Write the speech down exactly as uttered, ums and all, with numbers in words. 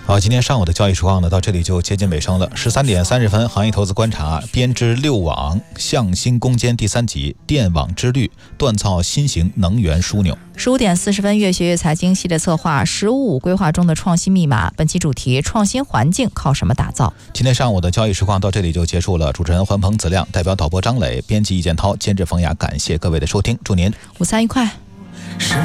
好，今天上午的交易实况呢，到这里就接近尾声了。十三点三十分，行业投资观察，编织六网向新攻坚第三集，电网之绿，锻造新型能源枢纽。 十五点四十分，越学越财经系列策划，十五五规划中的创新密码。本期主题：创新环境靠什么打造？ 今天上午的交易实况到这里就结束了。主持人环鹏、子亮，代表导播张磊，编辑易建涛，监制冯雅，感谢各位的收听，祝您午餐愉快。